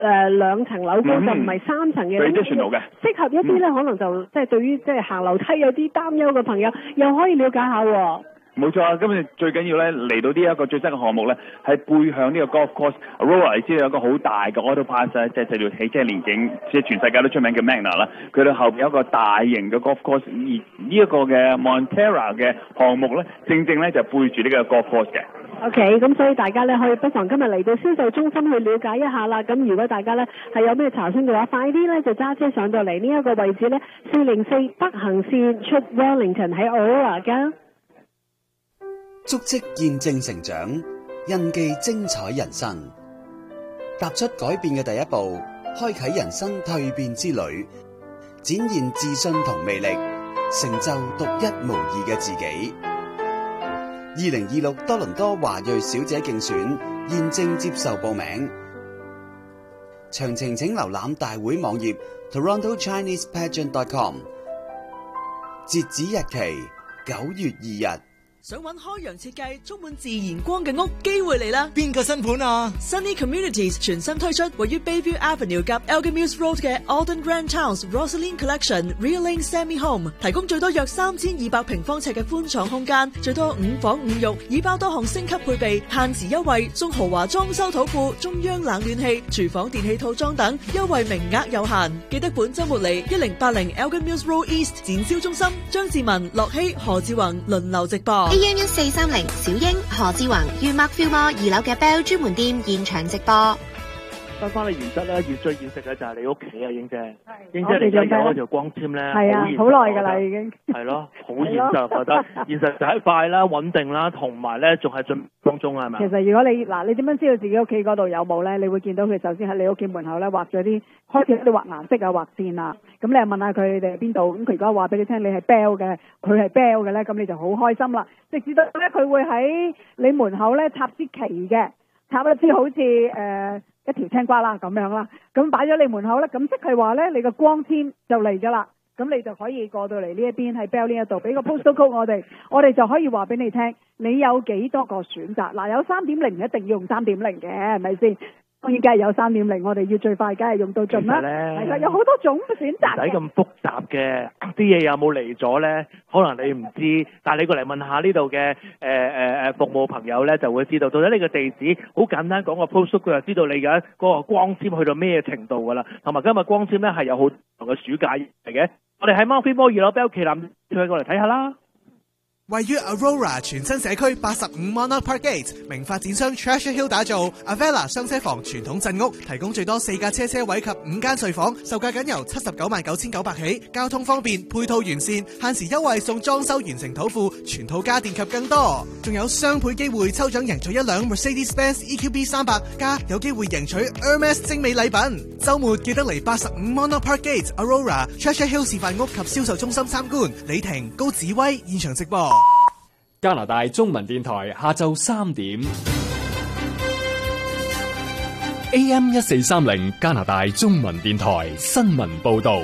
2層樓高，就唔係3層嘅。 traditional 嘅， 適合一啲咧，可能就即係對於即係行樓梯有啲擔憂嘅朋友，又可以了解下喎。 冇錯啊！今日最緊要咧嚟到呢一個最新嘅項目咧，係背向呢個 golf course Aurora， 你知道有一個好大嘅 auto pass 即係製造汽車年景，即係全世界都出名嘅 Magna 啦。佢哋後邊有一個大型嘅 golf course， 而呢一個嘅 Montera 嘅項目咧，正正咧就背住呢個 golf course 嘅。 OK， 咁所以大家咧可以不妨今日嚟到銷售中心去了解一下啦。咁如果大家咧係有咩查詢嘅話，快啲咧就揸車上到嚟呢一個位置咧，404北行線出 Wellington 喺 Aurora 㗎。 足跡見證成長，印記精彩人生。踏出改變嘅第一步，開啟人生蛻變之旅，展現自信同魅力，成就獨一無二嘅自己。2026多倫多華裔小姐競選現正接受報名，詳情請瀏覽大會網頁 TorontoChinesePageant.com。截止日期9月2日。 想揾開揚設計充滿自然光嘅屋，機會嚟啦！ 邊個新盤啊？ Sunny Communities 全新推出位於 Bayview Avenue 及 Elgin Mills Road 嘅 Alden Grand Towns Rosaline Collection Real Lane Semi Home， 提供最多約3200平方尺嘅寬敞空間，最多5房5浴，已包多項升級配備，限時優惠，送豪華裝修土庫、中央冷暖氣、廚房電器套裝等，優惠名額有限。記得本週末嚟1080 Elgin Mills Road East 展銷中心，張志文、樂希、何志宏輪流直播。 AM1430 小英何志宏於 Mark Fillmore 2樓嘅 Bell 專門店現場直播。 翻嚟原則咧，最現實嘅就係你屋企啊，英姐。英姐你而家有嗰條光纖咧， 係啊，好耐㗎啦已經。 係咯，好現實，覺得現實就係快啦、穩定啦，同埋咧仲係進步當中係咪？ 其實如果你點樣知道自己屋企嗰度有冇咧？你會見到佢首先喺你屋企門口咧畫咗啲開始你畫顏色啊、畫線啊。咁你又問下佢哋邊度？咁佢如果話俾你聽你係 Bell 嘅，佢係 Bell 嘅咧，咁你就好開心啦。直至到咧佢會喺你門口咧插支旗嘅，插一支好似一條青瓜啦咁樣啦，咁擺咗你門口咧，咁即係話咧你個光纖就嚟咗啦，咁你就可以過到嚟呢一邊喺 Bell 呢一度，俾個 postal code 我哋就可以話俾你聽，你有幾多個選擇。嗱，有 3.0 一定要用 3.0 嘅，係咪先？當然梗係有 3.0， 我哋要最快梗係用到盡啦。其實有好多種選擇， 唔使咁複雜嘅，啲嘢有冇嚟咗咧？可能你唔知，但係你過嚟問下呢度嘅服務朋友咧，就會知道到底你個地址好簡單講個 postcode， 佢就知道你而家嗰個光纖去到咩程度噶啦。同埋今日光纖咧係有好同嘅暑假嚟嘅，我哋喺 Mount Fillmore 2樓 Bell 旗艦去過嚟睇下啦。 位於 Aurora 全新社區85 Monarch Park Gate， 名發展商 Treasure Hill 打造 Avella 雙車房傳統鎮屋，提供最多4架車位及5間睡房，售價僅由799900起，交通方便，配套完善，限時優惠送裝修完成土庫、全套家電及更多，仲有雙倍機會抽獎贏取一輛 Mercedes-Benz EQB 300，加有機會贏取 Hermes 精美禮品。週末記得嚟85 Monarch Park Gate Aurora Treasure Hill 示範屋及銷售中心參觀。李婷、高子威現場直播。 加拿大中文電台下晝3點 AM 1430加拿大中文電台新聞報道。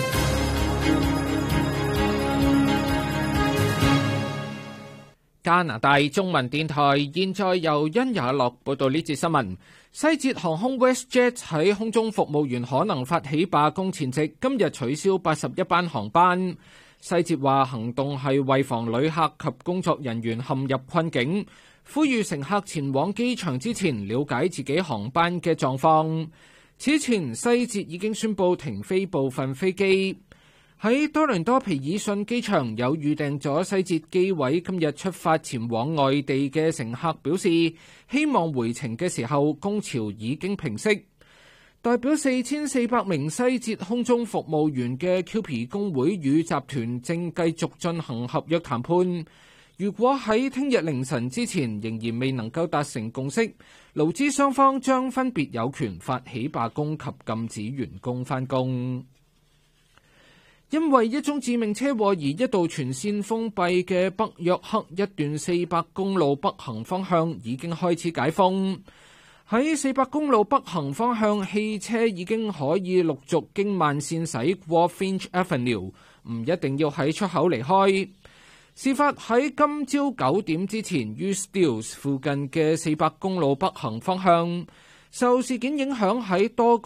加拿大中文電台現在由殷也樂報道呢節新聞。西捷航空 WestJet 喺空中服務員可能發起罷工前夕，今日取消81班航班。西捷話行動係為防旅客及工作人員陷入困境，呼籲乘客前往機場之前了解自己航班嘅狀況。此前西捷已經宣布停飛部分飛機。喺多倫多皮爾遜機場有預訂咗西捷機位今日出發前往外地嘅乘客表示，希望回程嘅時候工潮已經平息。代表4400名西捷空中服務員嘅 QP 工會與集團正繼續進行合約談判。如果喺聽日凌晨之前仍然未能夠達成共識，勞資雙方將分別有權發起罷工及禁止員工返工。因為一宗致命車禍而一度全線封閉嘅北約克一段400公路北行方向已經開始解封。喺400公路北行方向，汽車已經可以陸續經慢線駛過 Finch Avenue， 唔一定要喺出口離開。事發喺今朝9點之前，於 Steeles 附近嘅400公路北行方向， 受事件影響喺多